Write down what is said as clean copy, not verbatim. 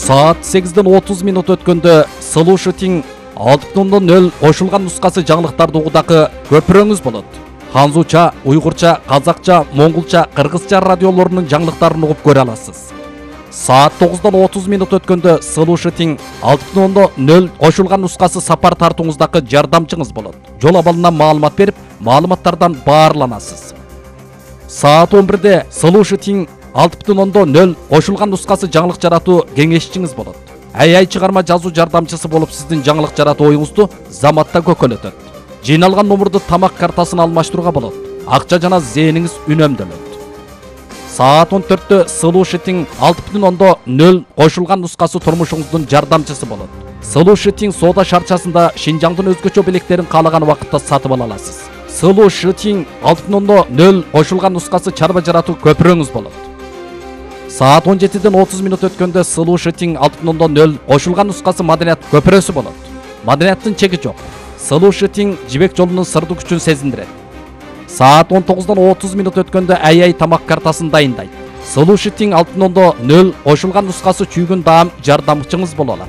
Saat 8:30 өткөндө Solution 6.0 кошулган нускасы жаңылыктарды угудагы көпүрөңүз болот. Ханзуча, уйгурча, казакча, монголча, кыргызча радиолорунун жаңылыктарын угуп көрө аласыз. Saat 9:30 өткөндө Solution 6.0 кошулган нускасы сапар тартууңуздагы жардамчыңыз болот. Жол абалынан маалымат берип, маалыматтардан баарланасыз. Saat 11-де Solution 6.0 кошулган нускасы жаңылык жаратуу кеңешчиңиз болот. AI чыгарма жазуу жардамчысы болуп сиздин жаңылык жаратуу оюңузду заматта көкөлөтөт. Жыйналган номурду тамак картасын алмаштырууга болот. Акча жана зээниңиз үнөмдөлөт. Saat 14-тө Solution 6.0 кошулган нускасы турмушуңуздун жардамчысы болот. Solution соода шарчасында Шинжаңдын өзгөчө белектерин каалаган убакытта сатып ала аласыз. Solution 6.0 кошулган нускасы чарба жаратуу көпүрөңүз болот. Saat 17:30 өткөндө Solution 6.0 кошулган нускасы маданият көпүрөсү болот. Маданияттын чеги жок. Solution жибек жолунун сырдуу күчүн сезиндирет. Saat 19:30 өткөндө AI тамак картасын дайындайт. Solution 6.0 кошулган нускасы чүйгүн даам жардамчыңыз боло алат.